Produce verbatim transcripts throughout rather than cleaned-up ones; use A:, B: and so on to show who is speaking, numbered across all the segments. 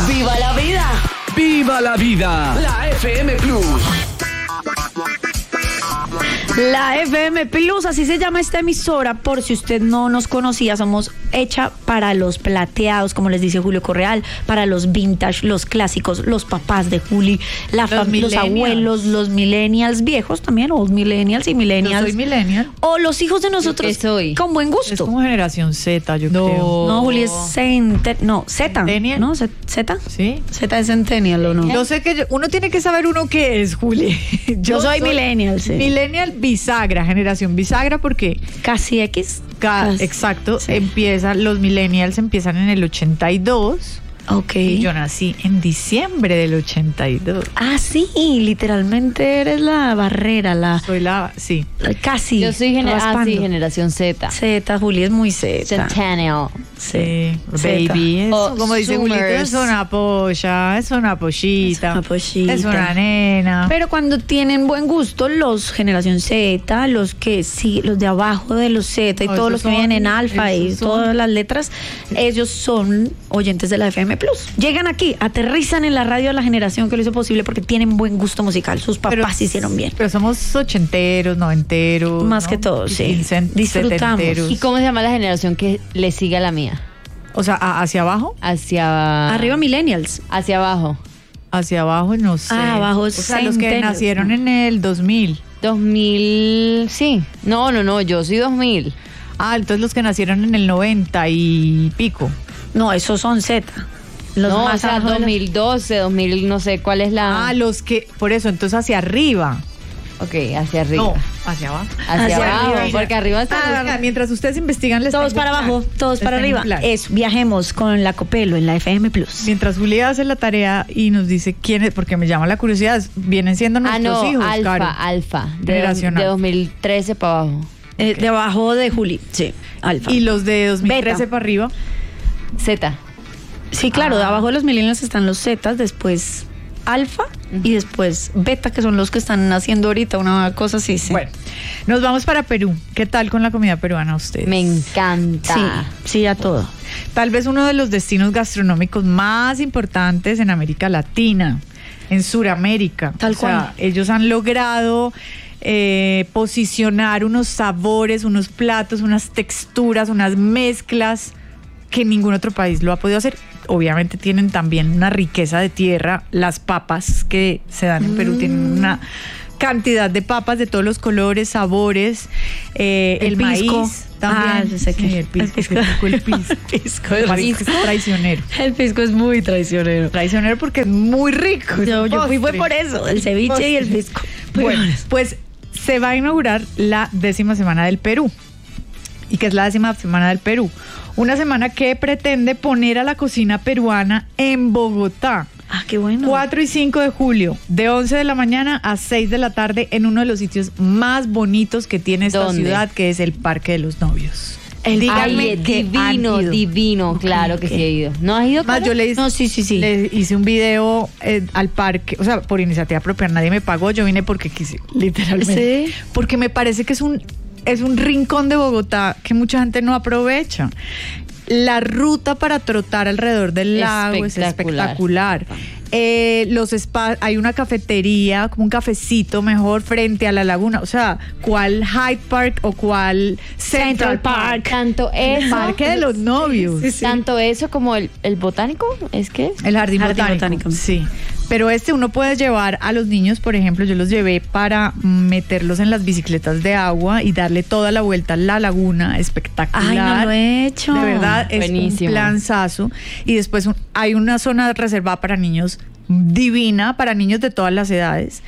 A: ¡Viva la vida!
B: ¡Viva la vida! La F M Plus.
C: La F M Plus, así se llama esta emisora, por si usted no nos conocía. Somos hecha para los plateados, como les dice Julio Correal, para los vintage, los clásicos, los papás de Juli, la
D: Los
C: fam- los abuelos, los millennials viejos también, o millennials y
D: Yo
C: millennials.
D: soy millennial.
C: O los hijos de nosotros
A: ¿Qué soy?
C: con buen
D: Es
C: gusto.
D: como generación Z, yo
A: No.
D: creo.
C: No, Juli es cente- no, Z,
D: Centennial.
C: ¿no? Z, Z,
D: ¿Sí?
C: Z es centennial o no.
D: Yo sé que yo- uno tiene que saber uno qué es, Juli.
C: Yo soy millennial, sí.
D: Millennial bisagra, generación bisagra, porque
C: Casi X.
D: ca-
C: Casi.
D: exacto,
C: Sí.
D: empieza, los millennials empiezan en el ochenta y dos.
C: Ok.
D: Y yo nací en diciembre del ochenta y dos.
C: Ah, sí, literalmente eres la barrera, la,
D: Soy la, sí.
C: la casi.
A: Yo soy gener- ah,
C: raspando.
A: sí, generación Z.
C: Z, Juli es muy Z.
A: Centennial.
D: Sí,
C: Zeta.
D: baby. Es,
A: O
D: como dice Julito,
A: Zoomers.
D: es una polla, es una pollita.
C: Es una pollita.
D: Es una nena.
C: Pero cuando tienen buen gusto, los generación Z, los que sí, los de abajo de los Z y
D: No,
C: todos
D: esos
C: los que
D: son-
C: vienen en alfa y
D: esos son-
C: todas las letras, ellos son oyentes de la F M Plus. Llegan aquí, aterrizan en la radio de la generación que lo hizo posible porque tienen buen gusto musical. Sus papás hicieron bien.
D: Pero somos ochenteros, noventeros.
C: Más
D: ¿no?
C: que todo, sí.
D: Y cen-
C: Disfrutamos.
D: setenteros.
A: ¿Y cómo se llama la generación que le sigue a la mía?
D: O sea, a- hacia abajo,
A: Hacia...
C: Arriba millennials.
A: Hacia abajo.
D: hacia abajo, no sé.
C: Ah, abajo
D: O
C: es
D: sea, los que
C: centennials,
D: nacieron
C: ¿no?
D: en el dos mil.
A: dos mil... Sí. No, no, no. Yo soy dos mil.
D: Ah, entonces los que nacieron en el noventa y pico.
C: No, esos son Z. Los
A: no,
C: más
A: o sea,
C: abajo de la-
A: dos mil doce, dos mil, no sé cuál es la...
D: Ah, los que, por eso, entonces hacia arriba.
A: Ok, hacia arriba.
D: No, hacia abajo.
A: Hacia,
C: Hacia
A: abajo,
C: arriba.
A: porque arriba está...
D: Ah, venga, mientras ustedes investigan, les
C: Todos
D: tengo
C: para
D: un plan.
C: abajo, todos
D: Les
C: para
D: tengo un
C: arriba.
D: plan.
C: Eso, viajemos con la Copelo en la F M Plus.
D: Mientras Julia hace la tarea y nos dice quién es, porque me llama la curiosidad, vienen siendo
A: Ah,
D: nuestros
A: no,
D: hijos,
A: alfa,
D: Caro.
A: alfa. De,
D: Generacional.
A: de dos mil trece para abajo.
C: Eh, debajo de Juli, sí, alfa.
D: Y los de dos mil trece
C: Beta.
D: para arriba.
A: Z.
C: Sí, claro,
D: Ah.
C: debajo de los millennials están los Zetas, después alfa y después beta, que son los que están haciendo ahorita una cosa así, sí.
D: Bueno, nos vamos para Perú. ¿Qué tal con la comida peruana ustedes?
A: Me encanta.
C: Sí, sí, a todo.
D: Tal vez uno de los destinos gastronómicos más importantes en América Latina, en Sudamérica.
C: Tal
D: O sea,
C: cual.
D: ellos han logrado eh, posicionar unos sabores, unos platos, unas texturas, unas mezclas que ningún otro país lo ha podido hacer. Obviamente tienen también una riqueza de tierra. Las papas que se dan en Perú tienen una cantidad de papas de todos los colores, sabores, eh, el,
C: El pisco.
D: maíz también.
C: Ah, yo sé que-
D: Sí, el pisco,
C: el pisco.
D: qué rico el pisco.
C: pisco,
D: Me parece que es traicionero.
C: El pisco es muy traicionero.
D: Traicionero porque es muy rico. es
C: Yo,
D: un
C: yo fui fue
D: postre.
C: por eso, el ceviche y el
D: Postre.
C: pisco.
D: Bueno, pues se va a inaugurar la décima semana del Perú. ¿Y qué es la décima semana del Perú? Una semana que pretende poner a la cocina peruana en Bogotá.
C: Ah, qué bueno.
D: cuatro y cinco de julio, de once de la mañana a seis de la tarde, en uno de los sitios más bonitos que tiene esta
A: ¿Dónde?
D: ciudad, que es el Parque de los Novios.
C: El
D: Díganme
A: Ay,
D: que
A: divino,
D: han ido.
A: divino,
C: Ok,
A: claro que
C: ok.
A: sí he ido. ¿No has ido?
D: Más,
A: Caro?
D: yo le hice,
C: No, sí, sí, sí.
D: le hice un video eh, al parque, o sea, por iniciativa propia, nadie me pagó, yo vine porque quise, literalmente.
C: Sí.
D: Porque me parece que es un, es un rincón de Bogotá que mucha gente no aprovecha. La ruta para trotar alrededor del lago es
A: Espectacular.
D: espectacular. Eh, los spa, hay una cafetería, como un cafecito mejor frente a la laguna. O sea, ¿cuál Hyde Park o cuál Central,
C: Central
D: Park?
C: Park.
A: Tanto
D: El
A: eso,
D: Parque de los Novios.
A: tanto eso como el, el botánico, ¿es que?
D: El jardín,
C: Jardín
D: botánico.
C: botánico.
D: Sí. Pero este uno puede llevar a los niños, por ejemplo, yo los llevé para meterlos en las bicicletas de agua y darle toda la vuelta a la laguna, espectacular.
C: Ay, no lo he hecho.
D: De verdad, es
A: Buenísimo.
D: un planzazo. Y después un- hay una zona reservada para niños divina, para niños de todas las edades.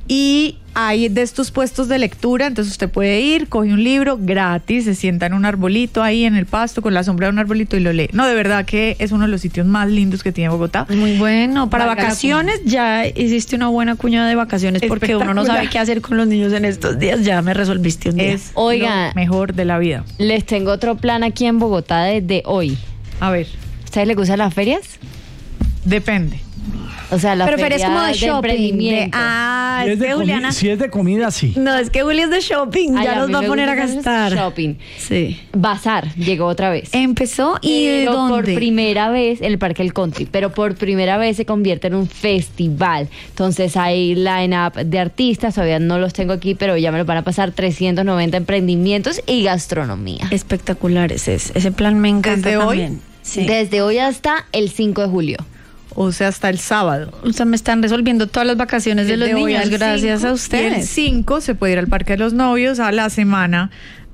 D: Y hay de estos puestos de lectura, entonces usted puede ir, coge un libro gratis, se sienta en un arbolito ahí en el pasto con la sombra de un arbolito y lo lee. No, de verdad que es uno de los sitios más lindos que tiene Bogotá.
C: Muy bueno. Para
D: Valga la
C: vacaciones ya hiciste una buena cuña de vacaciones porque uno no sabe
D: Espectacular.
C: qué hacer con los niños en estos días. Ya me resolviste un día.
D: Es
A: Oiga.
D: lo mejor de la vida.
A: Les tengo otro plan aquí en Bogotá desde hoy.
D: A ver,
A: ¿Ustedes les gustan las ferias?
D: depende.
A: O sea, la
C: Pero
A: feria
C: feria es como de
A: de
C: shopping. de-
A: emprendimiento.
C: ah,
E: Si
C: es
E: es, de
C: que
E: comi-
C: Juliana.
E: si es de comida, sí.
C: No, es que Juli es de shopping.
A: Ay,
C: ya
A: a
C: nos
A: mí
C: va a
A: me
C: poner a
A: gusta mucho
C: gastar.
A: Shopping.
C: Sí.
A: Bazar llegó otra vez.
C: Empezó y ¿de
A: Pero
C: dónde?
A: por primera vez en el Parque del Country, pero por primera vez se convierte en un festival. Entonces hay line-up de artistas, todavía no los tengo aquí, pero ya me lo van a pasar, trescientos noventa emprendimientos y gastronomía.
C: Espectacular ese, ese plan me encanta
D: ¿Desde hoy?
C: también. Sí.
A: Desde hoy hasta el cinco de julio.
D: O sea, hasta el sábado.
C: O sea, me están resolviendo todas las vacaciones de los
D: Desde hoy
C: niños
D: al
C: gracias
D: cinco,
C: a
D: Y el
C: ustedes.
D: cinco se puede ir al Parque de los Novios a la semana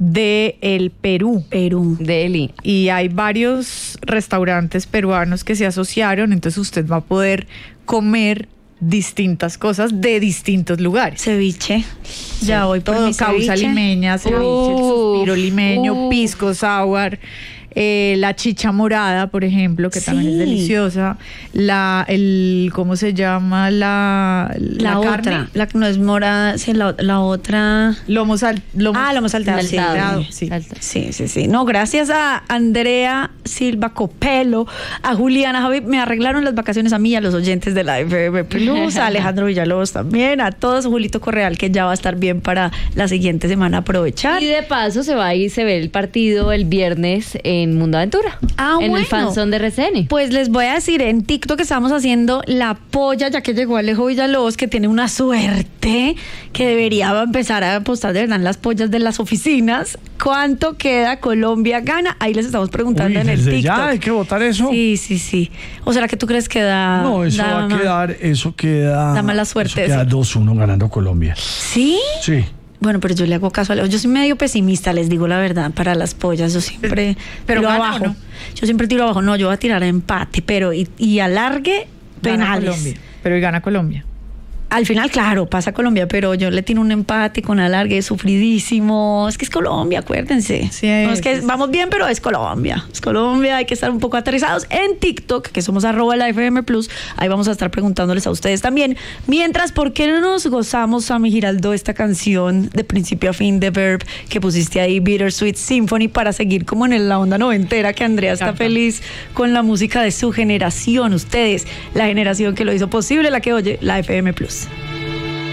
D: de el Perú.
C: Perú.
A: Deli.
D: Y hay varios restaurantes peruanos que se asociaron, entonces usted va a poder comer distintas cosas de distintos lugares.
C: Ceviche. Ya voy por
D: Todo,
C: mi
D: causa
C: ceviche.
D: limeña, ceviche, el
A: Uf,
D: suspiro limeño,
A: uf.
D: pisco sour, eh, la chicha morada, por ejemplo, que también es
C: Sí.
D: deliciosa, la, el, ¿cómo se llama? La,
C: La,
D: la
C: otra,
D: carne,
C: la que no es morada, sí, la, la otra.
D: lomo sal, lomo-
C: Ah, lomo saltado, sí.
A: Saltado.
D: sí.
A: Saltado.
C: Sí, sí, sí. No, gracias a Andrea Silva Copelo, a Juliana Javi, me arreglaron las vacaciones a mí y a los oyentes de la F M Plus, a Alejandro Villalobos también, a todos, Julito Correal, que ya va a estar bien para la siguiente semana aprovechar.
A: Y de paso se va y se ve el partido el viernes en Mundo Aventura.
C: Ah,
A: en
C: bueno.
A: el fanzone de R C N.
C: Pues les voy a decir, en TikTok estamos haciendo la polla, ya que llegó Alejo Villalobos, que tiene una suerte que debería empezar a apostar de verdad en las pollas de las oficinas. ¿Cuánto queda? Colombia gana. Ahí les estamos preguntando
E: Uy,
C: en el
E: desde
C: TikTok.
E: ya hay que votar eso.
C: Sí, sí, sí. ¿O será que tú crees que da?
E: No, eso
C: da
E: va a
C: ma-
E: quedar, eso queda.
C: Da mala suerte
E: Eso queda
C: eso.
E: dos uno ganando Colombia.
C: ¿Sí?
E: Sí.
C: Bueno, pero yo le hago caso a Alejo. Yo soy medio pesimista, les digo la verdad, para las pollas. Yo siempre
D: Pero
C: tiro
D: gana, ¿o
C: abajo.
D: no?
C: Yo siempre tiro abajo. No, yo voy a tirar a empate, pero y, y alargue
D: Gana
C: penales.
D: Colombia, pero hoy gana Colombia.
C: Al final, claro, pasa Colombia, pero yo le tiro un empate con alargue sufridísimo. Es que es Colombia, acuérdense.
D: Sí,
C: no, es que
D: es-
C: vamos bien, pero es Colombia. Es Colombia, hay que estar un poco aterrizados. En TikTok, que somos arroba la F M Plus, ahí vamos a estar preguntándoles a ustedes también. Mientras, ¿por qué no nos gozamos, Sammy Giraldo, esta canción de principio a fin de Verb que pusiste ahí, Bittersweet Symphony, para seguir como en la onda noventera, que Andrea está
D: Encanta.
C: feliz con la música de su generación? Ustedes, la generación que lo hizo posible, la que oye la F M Plus.